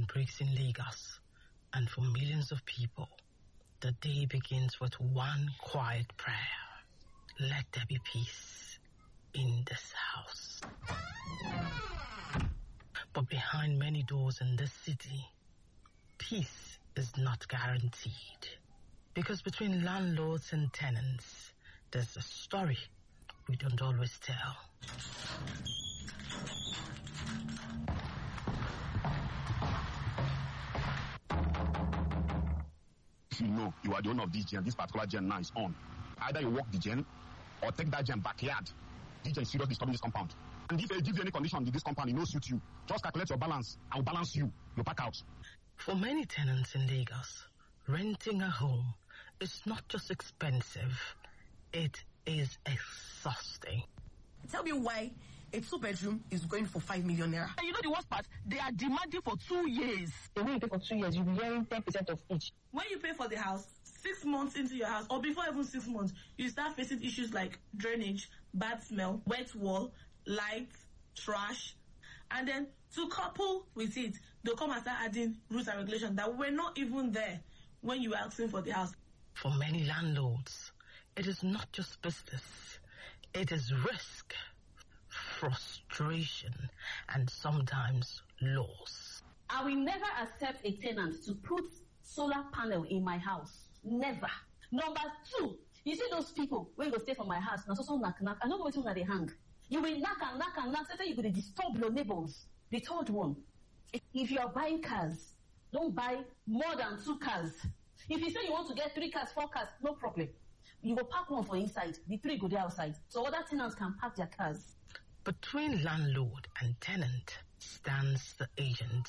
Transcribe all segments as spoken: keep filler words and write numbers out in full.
morning breaks in Lagos, and for millions of people, the day begins with one quiet prayer. Let there be peace in this house. But behind many doors in this city, peace is not guaranteed. Because between landlords and tenants, there's a story we don't always tell. If you know you are the owner of this gen, this particular gen now is on, either you walk the gen or take that gen backyard. This gen is seriously disturbing this compound. And if they give you any condition in this compound, it no suit you. Just calculate your balance. I will balance you. You pack out. For many tenants in Lagos, renting a home is not just expensive, it is exhausting. Tell me why a two-bedroom is going for five million naira. And you know the worst part? They are demanding for two years. The way you pay for two years, you'll be hearing ten percent of each. When you pay for the house, six months into your house, or before even six months, you start facing issues like drainage, bad smell, wet wall, light, trash. And then to couple with it, they'll come and start adding rules and regulations that were not even there when you were asking for the house. For many landlords, it is not just business. It is risk, frustration, and sometimes loss. I will never accept a tenant to put solar panel in my house. Never. Number two, you see those people when you stay for my house, now so so knock knock. I know what they hang. You will knock and knock and knock. Say you will disturb your neighbors. The third one, if you are buying cars, don't buy more than two cars. If you say you want to get three cars, four cars, no problem. You go park one for inside, the three go there outside. So other tenants can park their cars. Between landlord and tenant stands the agent.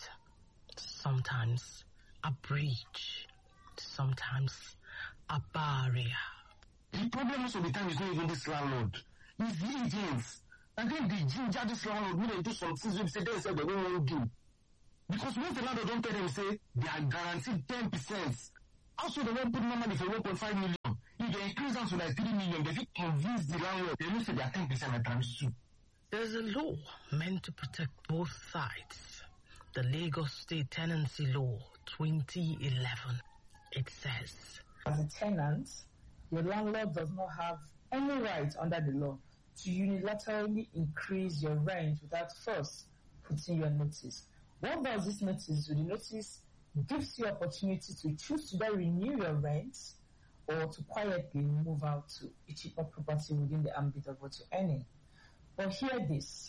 Sometimes a breach, sometimes a barrier. The problem most of the time is not even this landlord. It's the agents. And then they ginger this landlord when they do some things we say they say they don't want to do. Because once the landlord don't tell them, say they are guaranteed ten percent. Also, they won't put no money for one point five million. If they increase them to like three million, they convince the landlord. They will say they are ten percent at times too. There's a law meant to protect both sides. The Lagos State Tenancy Law twenty eleven. It says, as a tenant, your landlord does not have any right under the law to unilaterally increase your rent without first putting your notice. What does this notice do? The notice gives you opportunity to choose to either renew your rent or to quietly move out to a cheaper property within the ambit of what you're earning. But hear this.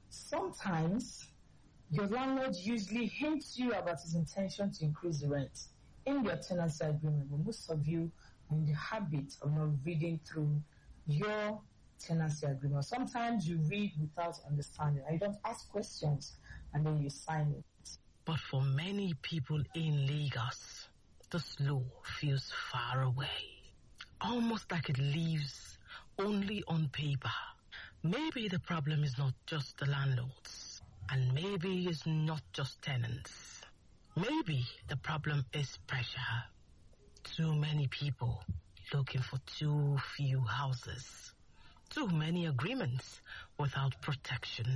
Sometimes your landlord usually hints you about his intention to increase the rent in your tenancy agreement, but most of you are in the habit of not reading through your tenancy agreement. Sometimes you read without understanding and you don't ask questions and then you sign it. But for many people in Lagos, this law feels far away, almost like it lives only on paper. Maybe the problem is not just the landlords, and maybe it's not just tenants. Maybe the problem is pressure. Too many people looking for too few houses. Too many agreements without protection.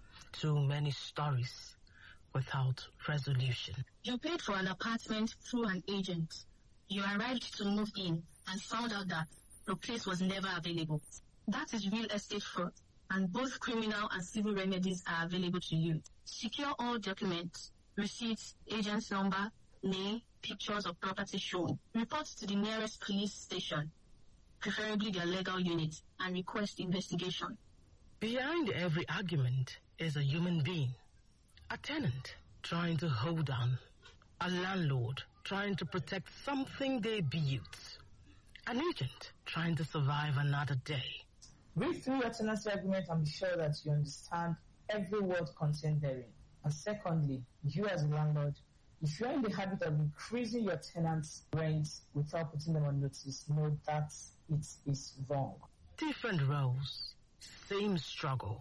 Too many stories without resolution. You paid for an apartment through an agent. You arrived to move in and found out that the place was never available. That is real estate fraud, and both criminal and civil remedies are available to you. Secure all documents, receipts, agent's number, name, pictures of property shown. Report to the nearest police station, preferably their legal unit, and request investigation. Behind every argument is a human being. A tenant trying to hold on. A landlord trying to protect something they built. An agent trying to survive another day. Read through your tenancy agreement and be sure that you understand every word contained therein. And secondly, you as a landlord, if you're in the habit of increasing your tenants' rents without putting them on notice, know that it is wrong. Different roles, same struggle.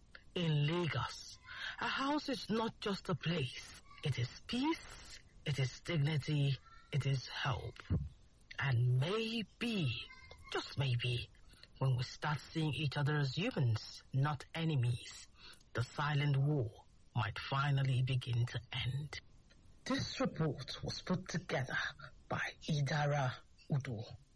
In Lagos, a house is not just a place. It is peace, it is dignity, it is hope. And maybe, just maybe, when we start seeing each other as humans, not enemies, the silent war might finally begin to end. This report was put together by Idara Udo.